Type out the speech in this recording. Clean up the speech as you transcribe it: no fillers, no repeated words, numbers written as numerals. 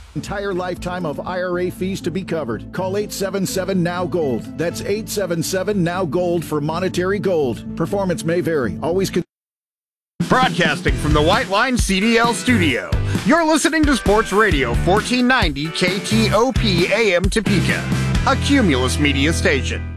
Entire lifetime of IRA fees to be covered. Call 877-NOW-GOLD. That's 877-NOW-GOLD for monetary gold. Performance may vary. Always Broadcasting from the White Line CDL studio, you're listening to Sports Radio 1490 KTOP AM Topeka, a Cumulus Media station.